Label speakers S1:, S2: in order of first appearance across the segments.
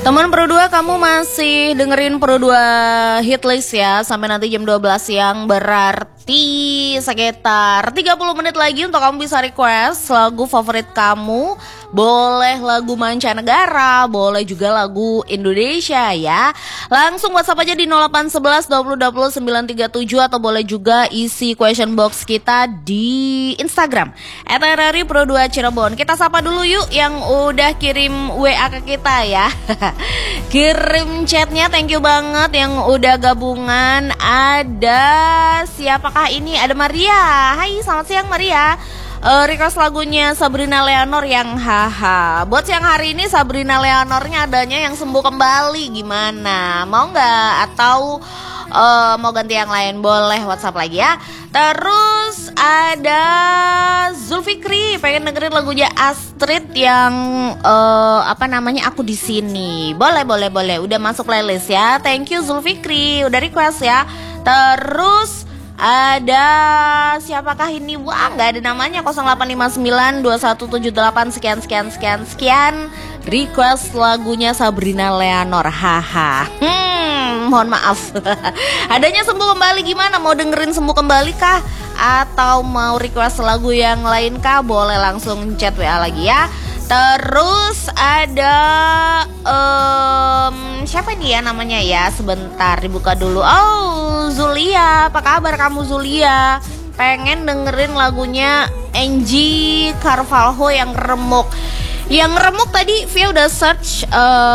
S1: Teman Pro 2, kamu masih dengerin Pro 2 Hitlist ya sampai nanti jam 12 siang. Berarti sekitar 30 menit lagi untuk kamu bisa request lagu favorit kamu. Boleh lagu mancanegara, boleh juga lagu Indonesia ya. Langsung WhatsApp aja di 0811 20 20 937 atau boleh juga isi question box kita di Instagram @RRI Pro 2 Cirebon. Kita sapa dulu yuk yang udah kirim WA ke kita ya. Kirim chatnya, thank you banget yang udah gabungan. Ada siapakah ini? Ada Maria. Hai, selamat siang Maria. Request lagunya Sabrina Leonor yang haha. Buat siang hari ini Sabrina Leonornya adanya yang sembuh kembali. Gimana? Mau nggak? Atau mau ganti yang lain? Boleh WhatsApp lagi ya. Terus ada Zulfikri pengen dengerin lagunya Astrid yang Aku di sini. Boleh. Udah masuk playlist ya. Thank you Zulfikri udah request ya. Terus ada siapakah ini? Wah, nggak ada namanya. 0859 2178 sekian. Request lagunya Sabrina Leonor. Haha. Mohon maaf. Adanya sembuh kembali, gimana? Mau dengerin sembuh kembali kah? Atau mau request lagu yang lain kah? Boleh langsung chat WA lagi ya. Terus ada siapa nih ya namanya ya? Sebentar dibuka dulu. Oh, Zulia. Apa kabar kamu Zulia? Pengen dengerin lagunya Angie Carvalho yang remuk. Yang remuk tadi Via udah search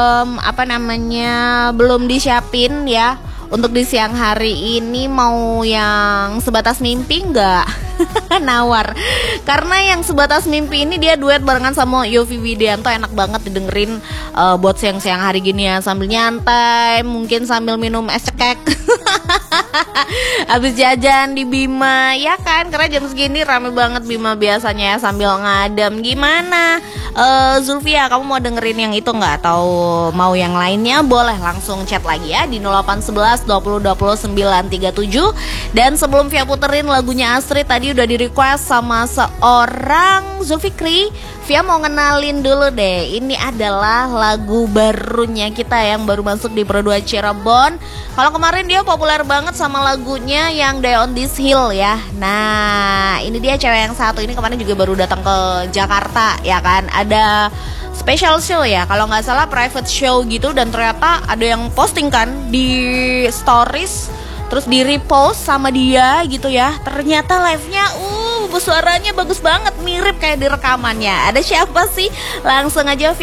S1: belum disiapin ya. Untuk di siang hari ini mau yang sebatas mimpi nggak? Nawar. Karena yang sebatas mimpi ini dia duet barengan sama Yovie Widianto. Enak banget didengerin buat siang-siang hari gini ya. Sambil nyantai, mungkin sambil minum es cekek. Habis jajan di Bima ya kan. Karena jam segini rame banget Bima biasanya ya, sambil ngadem. Gimana? Zulfia, kamu mau dengerin yang itu nggak? Atau mau yang lainnya? Boleh langsung chat lagi ya di 0811 20 20 937. Dan sebelum Via puterin lagunya Astrid tadi udah di request sama seorang Zulfikri, Via mau ngenalin dulu deh. Ini adalah lagu barunya kita yang baru masuk di Pro 2 Cirebon. Kalau kemarin dia populer banget sama lagunya yang Die on This Hill ya. Nah, ini dia cewek yang satu ini kemarin juga baru datang ke Jakarta ya kan. Ada special show ya, kalau nggak salah private show gitu. Dan ternyata ada yang posting kan di stories, terus di repost sama dia gitu ya. Ternyata live-nya suaranya bagus banget, mirip kayak di rekamannya. Ada siapa sih? Langsung aja